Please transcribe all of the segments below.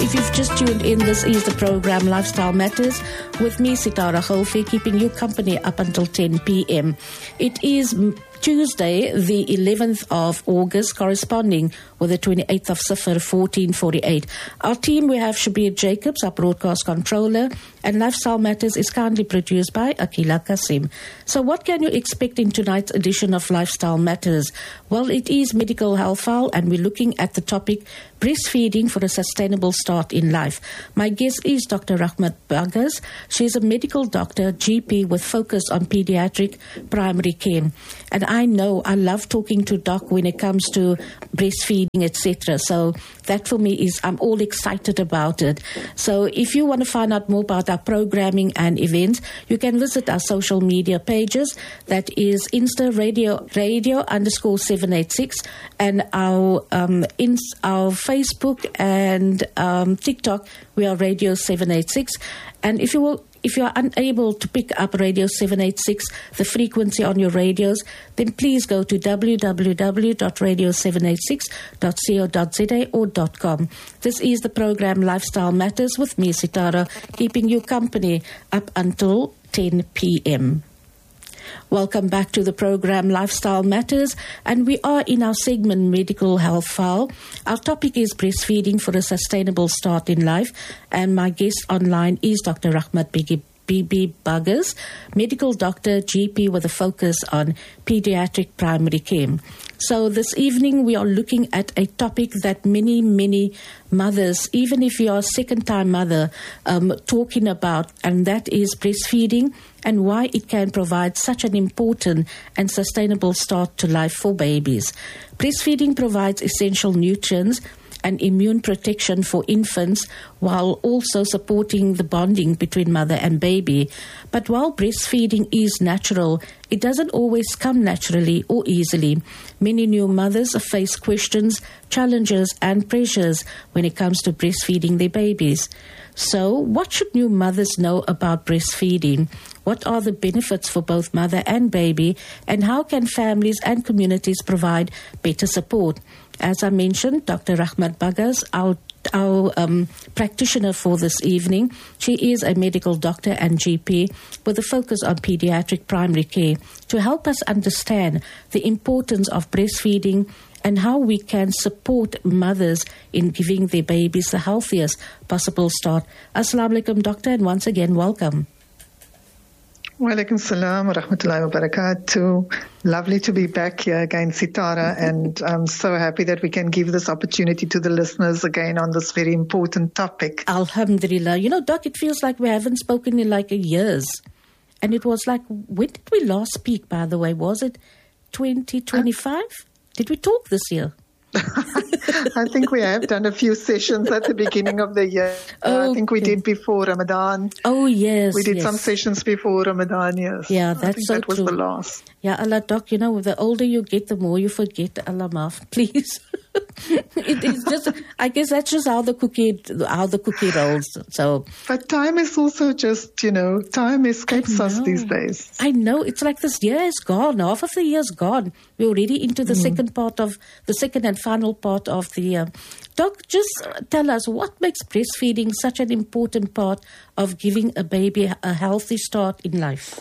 If you've just tuned in, this is the program Lifestyle Matters with me, Sitara Kholfi, keeping you company up until 10 p.m. It is Tuesday, the 11th of August, corresponding with the 28th of Safar, 1448. Our team, we have Shabir Jacobs, our broadcast controller, and Lifestyle Matters is kindly produced by Akila Kasim. So what can you expect in tonight's edition of Lifestyle Matters? Well, it is Medical Health File, and we're looking at the topic breastfeeding for a sustainable start in life. My guest is Dr. Rahmat Bagas. She's a medical doctor, GP, with focus on pediatric primary care. And I know I love talking to Doc when it comes to breastfeeding, etc. So that for me is, I'm all excited about it. So if you want to find out more about our programming and events, you can visit our social media pages. That is Insta Radio _786, and our Facebook and TikTok, we are Radio 786. And if you are unable to pick up Radio 786, the frequency on your radios, then please go to www.radio786.co.za or .com. This is the program Lifestyle Matters with me, Sitara, keeping you company up until 10 p.m. Welcome back to the program Lifestyle Matters, and we are in our segment Medical Health File. Our topic is breastfeeding for a sustainable start in life, and my guest online is Dr. Rahmat BB Bagas, medical doctor, GP with a focus on pediatric primary care. So this evening we are looking at a topic that many mothers, even if you are a second-time mother, talking about, and that is breastfeeding and why it can provide such an important and sustainable start to life for babies. Breastfeeding provides essential nutrients and immune protection for infants while also supporting the bonding between mother and baby. But while breastfeeding is natural, it doesn't always come naturally or easily. Many new mothers face questions, challenges and pressures when it comes to breastfeeding their babies. So what should new mothers know about breastfeeding? What are the benefits for both mother and baby? And how can families and communities provide better support? As I mentioned, Dr. Rahmat Bagas, our practitioner for this evening. She is a medical doctor and GP with a focus on pediatric primary care to help us understand the importance of breastfeeding and how we can support mothers in giving their babies the healthiest possible start. Assalamu alaikum, doctor, and once again, welcome. Wa alaikum salam wa rahmatullahi wa barakatuh. Lovely to be back here again, Sitara, and I'm so happy that we can give this opportunity to the listeners again on this very important topic. Alhamdulillah. You know, Doc, it feels like we haven't spoken in like years. And it was like, when did we last speak, by the way? Was it 2025? Did we talk this year? I think we have done a few sessions at the beginning of the year. I think we did before Ramadan. Oh, yes. We did some sessions before Ramadan, yes. Yeah, that's so that was true. The last. Yeah, Allah, Doc, you know, the older you get, the more you forget. Allah maaf, please. It is just, I guess that's just how the cookie rolls. So, but time is also just, time escapes us these days. I know. It's like this year is gone. Half of the year is gone. We're already into the second and final part of the year. Doc, just tell us, what makes breastfeeding such an important part of giving a baby a healthy start in life?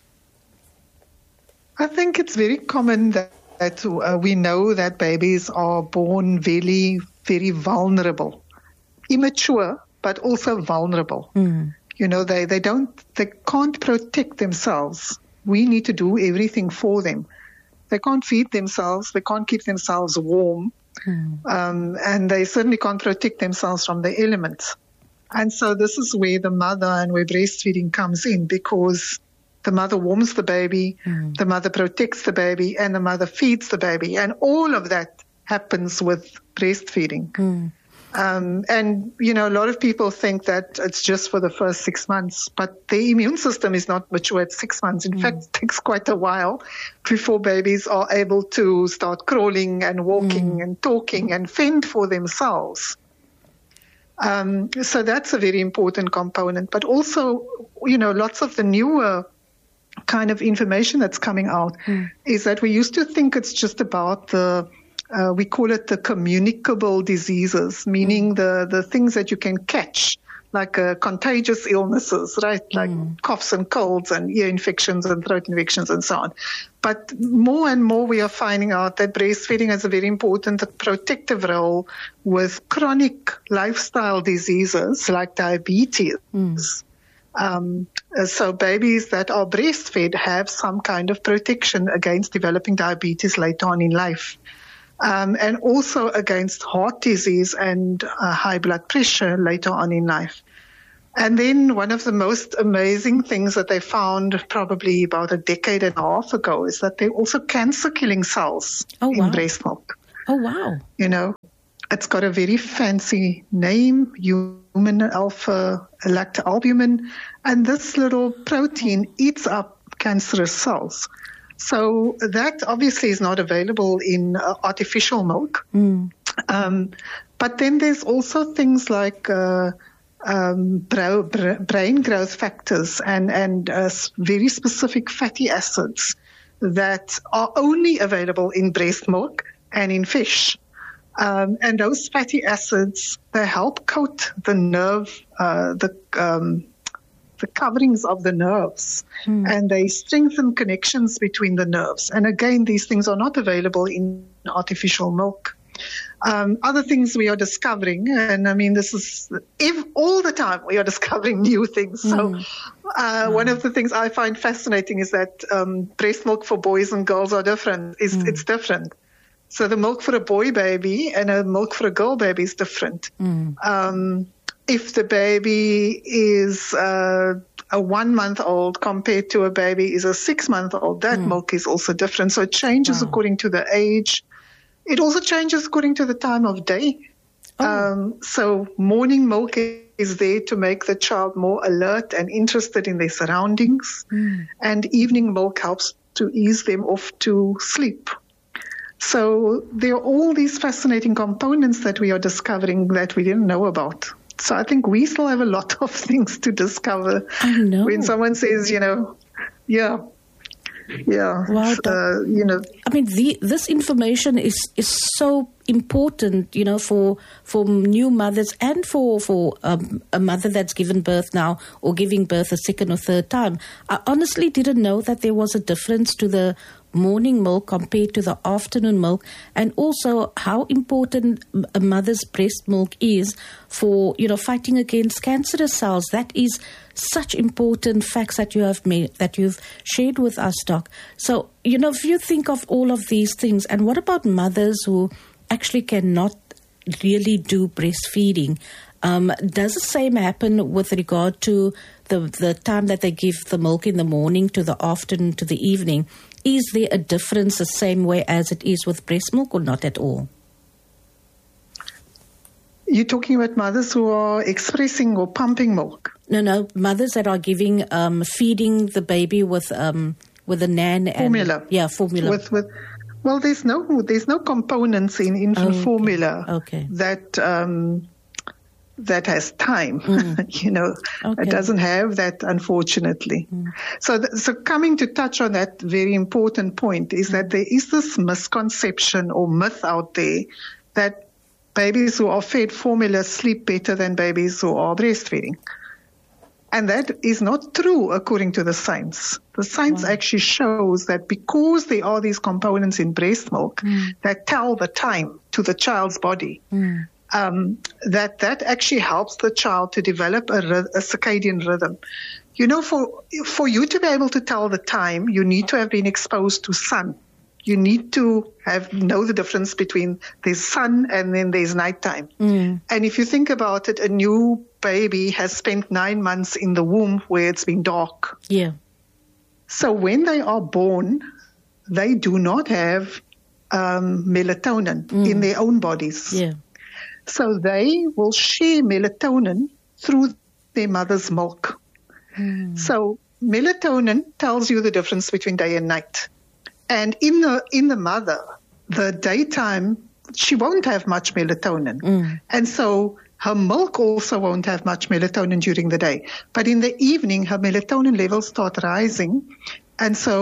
I think it's very common that we know that babies are born very, very vulnerable, immature, but also vulnerable. They can't protect themselves. We need to do everything for them. They can't feed themselves. They can't keep themselves warm. And they certainly can't protect themselves from the elements. And so this is where the mother and where breastfeeding comes in, because the mother warms the baby, the mother protects the baby, and the mother feeds the baby. And all of that happens with breastfeeding. And, a lot of people think that it's just for the first 6 months, but the immune system is not mature at 6 months. In fact, it takes quite a while before babies are able to start crawling and walking and talking and fend for themselves. So that's a very important component. But also, lots of the newer kind of information that's coming out is that we used to think it's just about the we call it the communicable diseases, meaning the things that you can catch, like contagious illnesses, right? Like coughs and colds and ear infections and throat infections and so on. But more and more we are finding out that breastfeeding has a very important protective role with chronic lifestyle diseases like diabetes. So babies that are breastfed have some kind of protection against developing diabetes later on in life. And also against heart disease and high blood pressure later on in life. And then one of the most amazing things that they found probably about a decade and a half ago is that there are also cancer-killing cells in breast milk. Oh, wow. You know, it's got a very fancy name, human alpha-lactalbumin, and this little protein eats up cancerous cells. So that obviously is not available in artificial milk. But then there's also things like brain growth factors and very specific fatty acids that are only available in breast milk and in fish. And those fatty acids, they help coat the nerve, the coverings of the nerves, and they strengthen connections between the nerves. And again, these things are not available in artificial milk. Other things we are discovering, and I mean, this is all the time we are discovering new things. So one of the things I find fascinating is that breast milk for boys and girls are different. It's different. So the milk for a boy baby and a milk for a girl baby is different. If the baby is a 1 month old compared to a baby is a 6 month old, that milk is also different. So it changes according to the age. It also changes according to the time of day. So morning milk is there to make the child more alert and interested in their surroundings. And evening milk helps to ease them off to sleep. So there are all these fascinating components that we are discovering that we didn't know about. So I think we still have a lot of things to discover. I know. When someone says, wow, I mean, this information is so important, for new mothers and for a mother that's given birth now or giving birth a second or third time. I honestly didn't know that there was a difference to the morning milk compared to the afternoon milk, and also how important a mother's breast milk is for, fighting against cancerous cells. That is such important facts that you've shared with us, Doc. So, if you think of all of these things, and what about mothers who actually cannot really do breastfeeding? Does the same happen with regard to the time that they give the milk in the morning to the afternoon to the evening? Is there a difference the same way as it is with breast milk or not at all? You're talking about mothers who are expressing or pumping milk? No, mothers that are giving, feeding the baby with a NAN formula. Formula. Well, there's no components in infant formula that has time. It doesn't have that, unfortunately. So coming to touch on that very important point is that there is this misconception or myth out there that babies who are fed formula sleep better than babies who are breastfeeding. And that is not true according to the science. The science actually shows that because there are these components in breast milk that tell the time to the child's body, that actually helps the child to develop a circadian rhythm. For you to be able to tell the time, you need to have been exposed to sun. You need to know the difference between there's sun and then there's nighttime. And if you think about it, a new baby has spent 9 months in the womb where it's been dark. Yeah. So when they are born, they do not have melatonin in their own bodies. Yeah. So they will share melatonin through their mother's milk. So melatonin tells you the difference between day and night. And in the mother, the daytime, she won't have much melatonin. And so her milk also won't have much melatonin during the day. But in the evening, her melatonin levels start rising. And so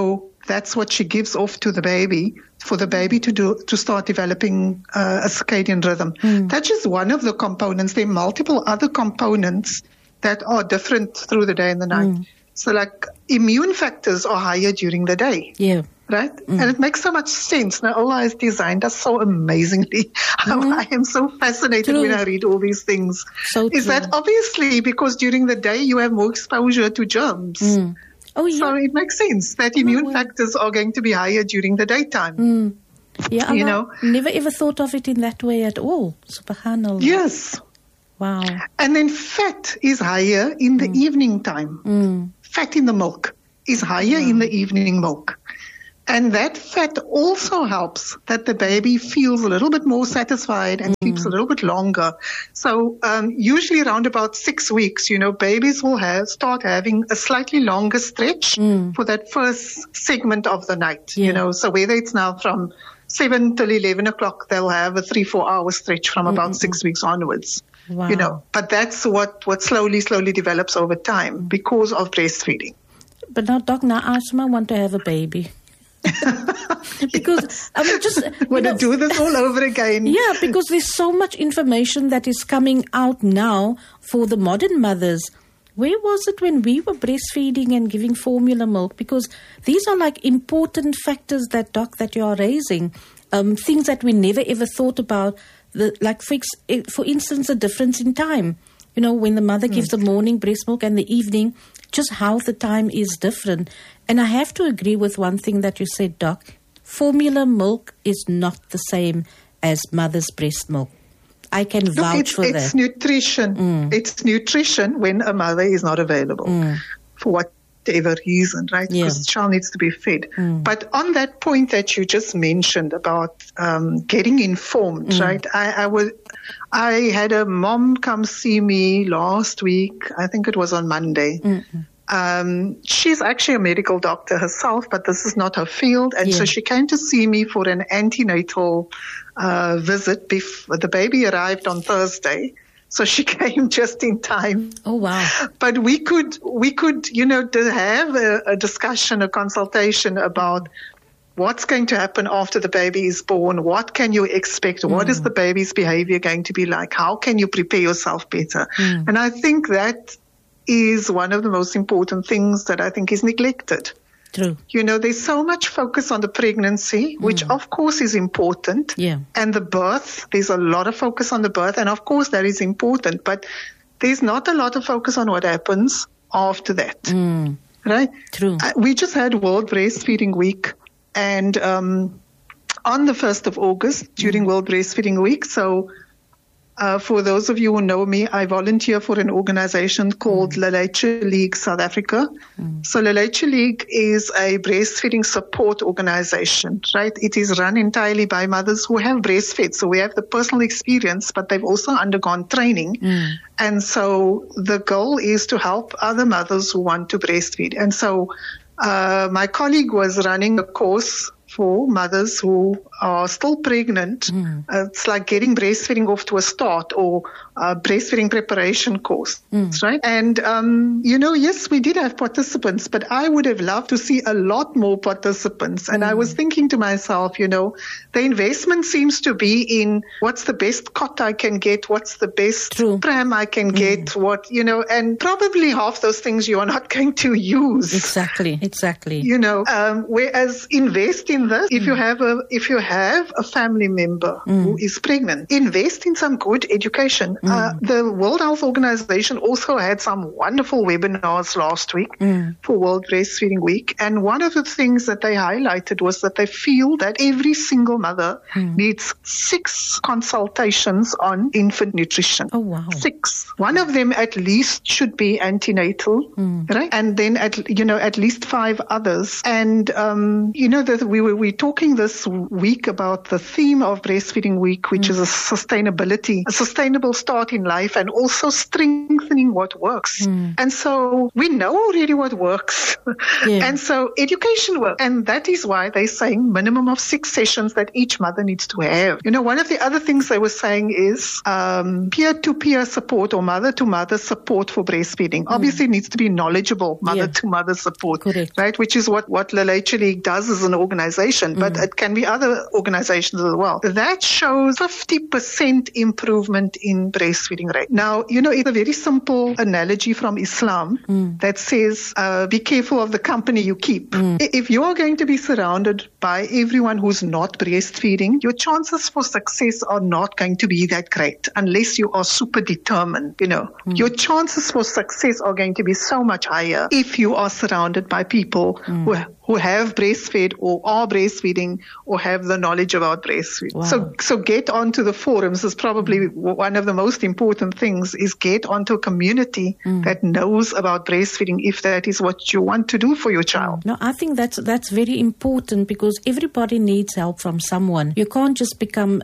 that's what she gives off to the baby for the baby to start developing a circadian rhythm. That's just one of the components. There are multiple other components that are different through the day and the night. So like immune factors are higher during the day. Yeah. Right? And it makes so much sense. Now, Allah has designed us so amazingly. I am so fascinated when I read all these things. Is that obviously because during the day you have more exposure to germs. Oh, yeah. So it makes sense that immune factors are going to be higher during the daytime. Yeah, you know, never ever thought of it in that way at all. Subhanallah. Yes. Wow. And then fat is higher in the evening time. Fat in the milk is higher in the evening milk. And that fat also helps that the baby feels a little bit more satisfied and sleeps a little bit longer. So usually around about 6 weeks, you know, babies will start having a slightly longer stretch for that first segment of the night, you know. So whether it's now from 7 till 11 o'clock, they'll have a 3-4 hour stretch from about 6 weeks onwards. Wow. You know, but that's what slowly develops over time because of breastfeeding. But now, Doc, now Asma want to have a baby. Because I mean, just want to do this all over again. Yeah, because there's so much information that is coming out now for the modern mothers. Where was it when we were breastfeeding and giving formula milk? Because these are like important factors that, Doc, that you are raising. Things that we never ever thought about. Like for instance, the difference in time. You know, when the mother gives the morning breast milk and the evening, just how the time is different. And I have to agree with one thing that you said, Doc. Formula milk is not the same as mother's breast milk. I can vouch for that. It's nutrition. It's nutrition when a mother is not available for whatever reason, right? Because the child needs to be fed. But on that point that you just mentioned about getting informed, right? I had a mom come see me last week. I think it was on Monday. She's actually a medical doctor herself, but this is not her field. And so she came to see me for an antenatal visit. The baby arrived on Thursday. So she came just in time. Oh, wow. But we could, you know, to have a discussion, a consultation about what's going to happen after the baby is born. What can you expect? What is the baby's behavior going to be like? How can you prepare yourself better? And I think that is one of the most important things that I think is neglected. True. You know, there's so much focus on the pregnancy, which of course is important. Yeah. And the birth, there's a lot of focus on the birth. And of course that is important, but there's not a lot of focus on what happens after that. Right? True. We just had World Breastfeeding Week. And on the 1st of August, during World Breastfeeding Week, so for those of you who know me, I volunteer for an organization called Leleche League South Africa. So Leleche League is a breastfeeding support organization, right? It is run entirely by mothers who have breastfed. So we have the personal experience, but they've also undergone training. And so the goal is to help other mothers who want to breastfeed. And so my colleague was running a course for mothers who are still pregnant. It's like getting breastfeeding off to a start or breastfeeding preparation course, right? And, you know, yes, we did have participants, but I would have loved to see a lot more participants. And I was thinking to myself, you know, the investment seems to be in what's the best cot I can get, what's the best pram I can get, what, you know, and probably half those things you are not going to use. Exactly. You know, whereas invest in this, if you have a family member who is pregnant, invest in some good education. The World Health Organization also had some wonderful webinars last week for World Breastfeeding Week. And one of the things that they highlighted was that they feel that every single mother needs 6 consultations on infant nutrition. Oh, wow. 6. One of them at least should be antenatal, right? And then at least 5 others. And, you know, that we were we're talking this week about the theme of Breastfeeding Week, which is a sustainable start in life, and also strengthening what works. And so we know already what works. Yeah. And so education works. And that is why they're saying minimum of 6 sessions that each mother needs to have. You know, one of the other things they were saying is peer-to-peer support or mother-to-mother support for breastfeeding. Obviously, it needs to be knowledgeable mother-to-mother support. Correct. Right? Which is what La Leche League does as an organization, but it can be other organizations as well. That shows 50% improvement in breastfeeding rate. Now, you know, it's a very simple analogy from Islam that says, be careful of the company you keep. If you are going to be surrounded by everyone who's not breastfeeding, your chances for success are not going to be that great unless you are super determined, you know. Your chances for success are going to be so much higher if you are surrounded by people who have breastfed or are breastfeeding or have the knowledge about breastfeeding. Wow. So get onto the forums is probably one of the most important things, is get onto a community that knows about breastfeeding if that is what you want to do for your child. No, I think that's very important, because everybody needs help from someone. You can't just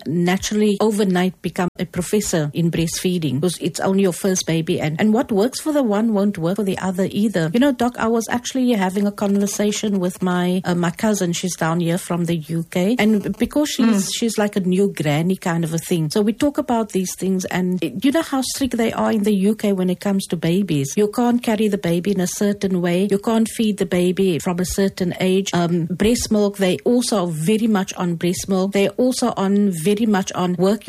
overnight become a professor in breastfeeding, because it's only your first baby, and what works for the one won't work for the other either. You know, Doc, I was actually having a conversation with my cousin. She's down here from the UK, and because she's like a new granny kind of a thing, so we talk about these things. And you know how strict they are in the UK when it comes to babies. You can't carry the baby in a certain way, you can't feed the baby from a certain age. Breast milk, they also are very much on breast milk. They're also very much on work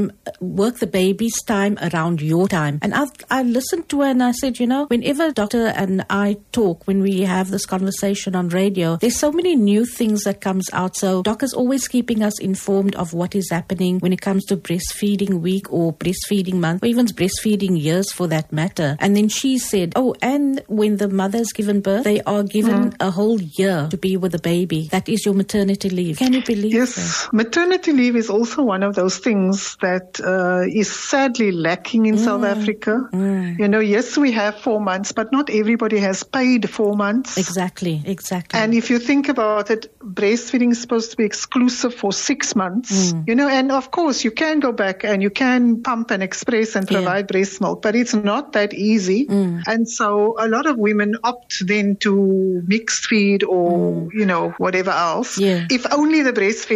the baby's time around your time. And I listened to her and I said, you know, whenever Doctor and I talk, when we have this conversation on radio, there's so many new things that comes out. So Doc is always keeping us informed of what is happening when it comes to Breastfeeding Week or Breastfeeding Month, or even breastfeeding years for that matter. And then she said, and when the mother is given birth, they are given a whole year to be with the baby. That is your maternity leave. Can you believe that? Yes, maternity leave is also one of those things that is sadly lacking in South Africa. You know, yes, we have 4 months, but not everybody has paid 4 months. Exactly. And if you think about it, breastfeeding is supposed to be exclusive for 6 months, you know, and of course you can go back and you can pump and express and provide breast milk, but it's not that easy. And so a lot of women opt then to mixed feed or, you know, whatever else. If only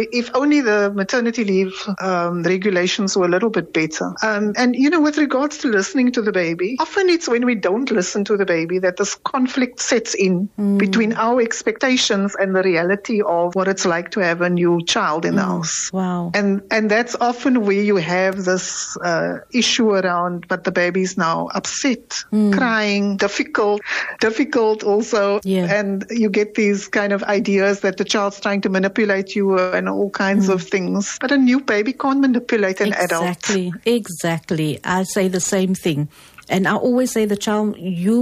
the maternity leave regulations were a little bit better. And, you know, with regards to listening to the baby, often it's when we don't listen to the baby that this conflict sets in between our expectations and the reality of what it's like to have a new child in the house. Wow. And that's often where you have this issue around, but the baby's now upset, crying, difficult also. And you get these kind of ideas that the child's trying to manipulate you and all kinds of things. But a new baby can't manipulate an adult. Exactly. I say the same thing. And I always say the child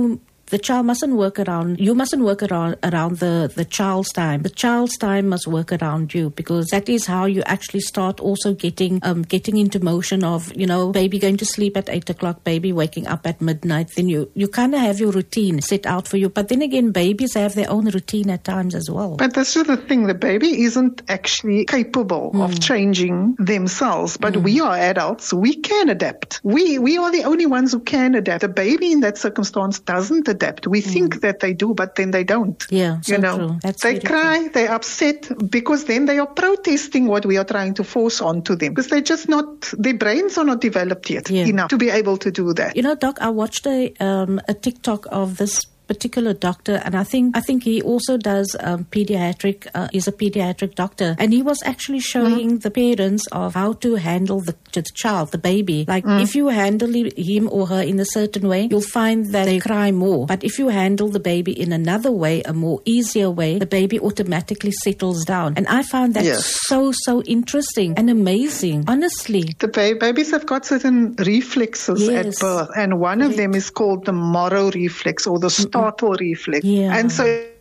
mustn't work around, you mustn't work around the child's time. The child's time must work around you, because that is how you actually start also getting into motion of, you know, baby going to sleep at 8 o'clock, baby waking up at midnight. Then you kind of have your routine set out for you. But then again, babies have their own routine at times as well. But that's just the thing. The baby isn't actually capable of changing themselves. But we are adults. We can adapt. We are the only ones who can adapt. The baby in that circumstance doesn't adapt. We think that they do, but then they don't. Yeah, so you know, true. That's they cry, they're upset, because then they are protesting what we are trying to force onto them, because they're just not, their brains are not developed yet enough to be able to do that. You know, Doc, I watched a TikTok of this particular doctor, and I think he also does pediatric. He's a pediatric doctor, and he was actually showing the parents of how to handle the child, the baby. Like if you handle him or her in a certain way, you'll find that they cry more. But if you handle the baby in another way, a more easier way, the baby automatically settles down. And I found that so interesting and amazing. Honestly, the babies have got certain reflexes at birth, and one of them is called the Moro reflex or the startle reflex. And so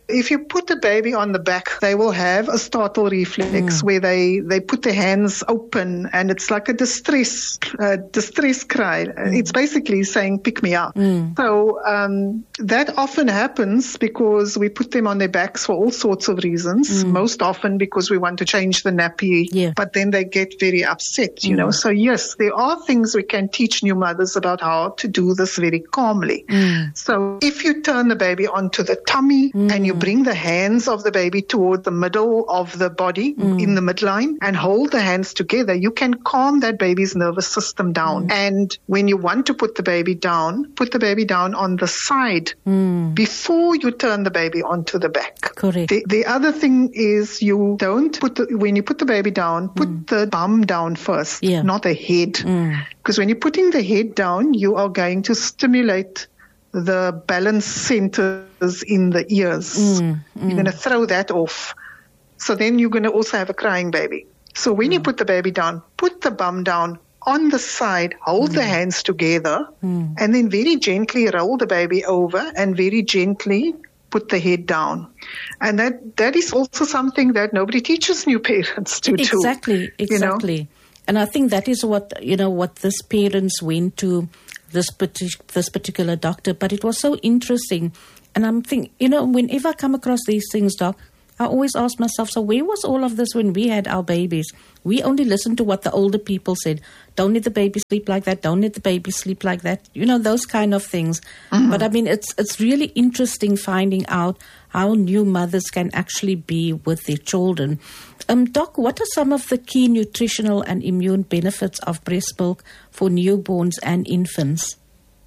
if you put the baby on the back, they will have a startle reflex where they put their hands open, and it's like a distress cry. It's basically saying, pick me up. So that often happens because we put them on their backs for all sorts of reasons, most often because we want to change the nappy, but then they get very upset, you know. So yes, there are things we can teach new mothers about how to do this very calmly. So if you turn the baby onto the tummy and you bring the hands of the baby toward the middle of the body in the midline and hold the hands together, you can calm that baby's nervous system down. And when you want to put the baby down on the side before you turn the baby onto the back. Correct. The other thing is you don't when you put the baby down, put the bum down first, not the head. Because when you're putting the head down, you are going to stimulate the balance centers in the ears. You're going to throw that off. So then you're going to also have a crying baby. So when you put the baby down, put the bum down on the side, hold the hands together, and then very gently roll the baby over and very gently put the head down. And that is also something that nobody teaches new parents to do. Exactly. You know? And I think that is what this parents went to this particular doctor. But it was so interesting. And I'm thinking, whenever I come across these things, Doc, I always ask myself, so where was all of this when we had our babies? We only listened to what the older people said. Don't let the baby sleep like that. Don't let the baby sleep like that. Those kind of things. But I mean, it's really interesting finding out how new mothers can actually be with their children. Doc, what are some of the key nutritional and immune benefits of breast milk for newborns and infants?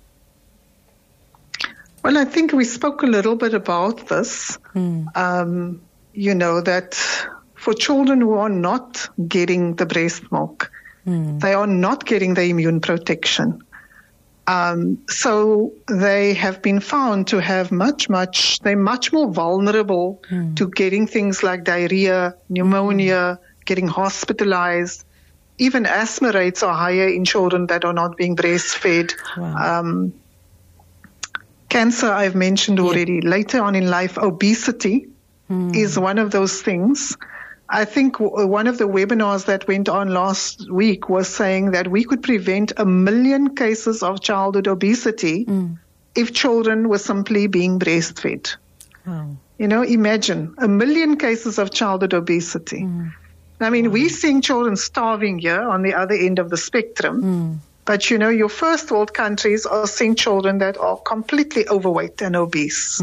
Well, I think we spoke a little bit about this. That for children who are not getting the breast milk, they are not getting the immune protection. So they have been found to have they're much more vulnerable to getting things like diarrhea, pneumonia, getting hospitalized. Even asthma rates are higher in children that are not being breastfed. Wow. Cancer, I've mentioned already. Later on in life, obesity is one of those things. I think one of the webinars that went on last week was saying that we could prevent 1 million cases of childhood obesity if children were simply being breastfed. Wow. Imagine 1 million cases of childhood obesity. I mean, we're seeing children starving here on the other end of the spectrum. But, your first world countries are seeing children that are completely overweight and obese.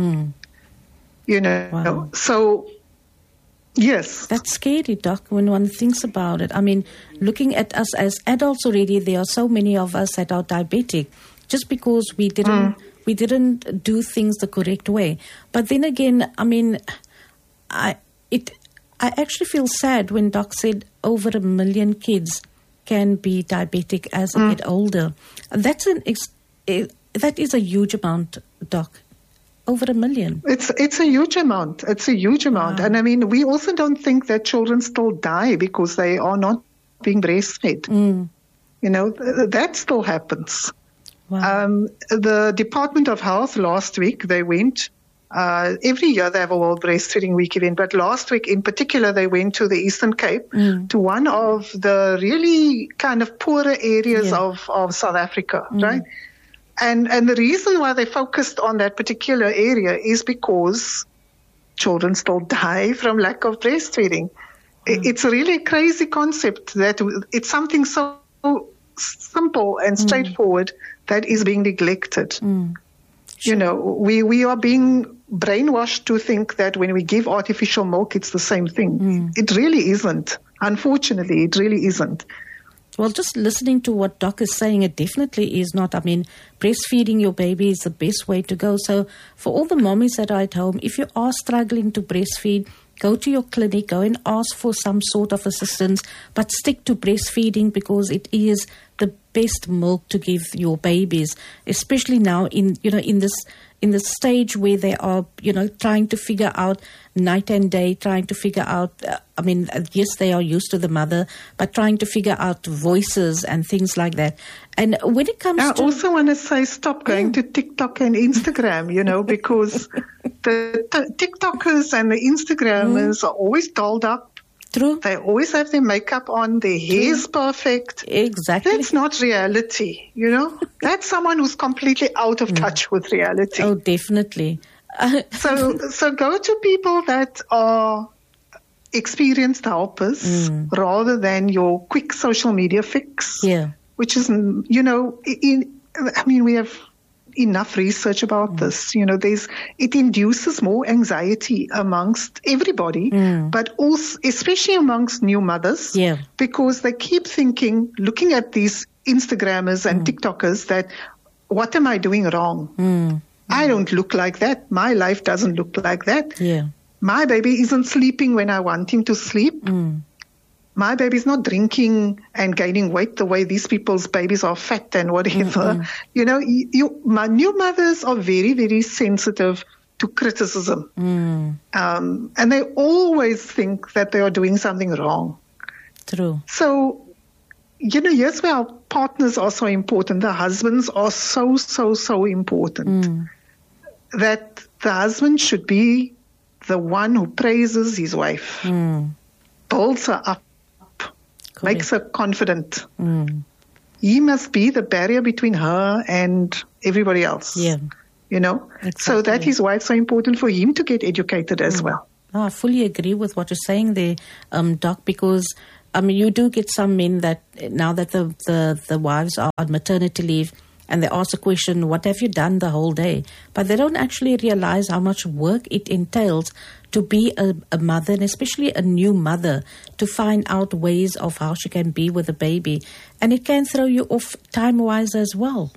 Wow. So, yes. That's scary, Doc, when one thinks about it. I mean, looking at us as adults already, there are so many of us that are diabetic just because we didn't do things the correct way. But then again, I mean, I actually feel sad when Doc said over 1 million kids can be diabetic as they get older. That is a huge amount, Doc. Over 1 million. It's a huge amount. It's a huge amount. Wow. And I mean, we also don't think that children still die because they are not being breastfed. That still happens. Wow. The Department of Health last week, they went, every year they have a World Breastfeeding Week event, but last week in particular, they went to the Eastern Cape, to one of the really kind of poorer areas of South Africa, right? And the reason why they focused on that particular area is because children still die from lack of breastfeeding. It's a really crazy concept that it's something so simple and straightforward that is being neglected. Sure. We are being brainwashed to think that when we give artificial milk, it's the same thing. It really isn't. Unfortunately, it really isn't. Well, just listening to what Doc is saying, it definitely is not. I mean, breastfeeding your baby is the best way to go. So for all the mommies that are at home, if you are struggling to breastfeed, go to your clinic, go and ask for some sort of assistance, but stick to breastfeeding because it is the best milk to give your babies, especially now in this stage where they are, trying to figure out night and day, trying to figure out, yes, they are used to the mother, but trying to figure out voices and things like that. And when it comes I also want to say stop going to TikTok and Instagram, because the TikTokers and the Instagrammers are always dolled up. True. They always have their makeup on, their hair's perfect. Exactly. That's not reality, That's someone who's completely out of touch with reality. Oh, definitely. So go to people that are experienced helpers rather than your quick social media fix. Yeah. Which is, we have enough research about this. It induces more anxiety amongst everybody, but also, especially amongst new mothers, because they keep looking at these Instagrammers and TikTokers that, what am I doing wrong? I don't look like that. My life doesn't look like that. Yeah. My baby isn't sleeping when I want him to sleep. My baby's not drinking and gaining weight the way these people's babies are fat and whatever. My new mothers are very, very sensitive to criticism. And they always think that they are doing something wrong. True. So, here's where our partners are so important. The husbands are so, so, so important. That the husband should be the one who praises his wife, builds her up, makes her confident. He must be the barrier between her and everybody else. Yeah. Exactly. So that is why it's so important for him to get educated as well. I fully agree with what you're saying there, Doc, because you do get some men that now that the wives are on maternity leave, and they ask the question, what have you done the whole day? But they don't actually realize how much work it entails to be a mother, and especially a new mother, to find out ways of how she can be with a baby. And it can throw you off time-wise as well.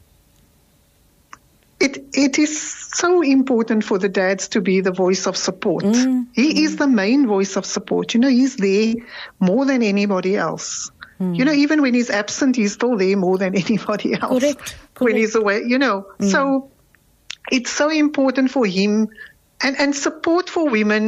It is so important for the dads to be the voice of support. He is the main voice of support. He's there more than anybody else. Even when he's absent, he's still there more than anybody else. Correct. When he's away, So it's so important for him and support for women